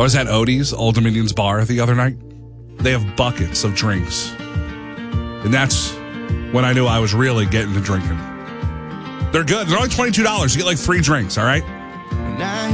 I was at Odie's, Old Dominion's bar, the other night. They have buckets of drinks. And that's when I knew I was really getting to drinking. They're good. They're only $22. You get like 3 drinks, all right?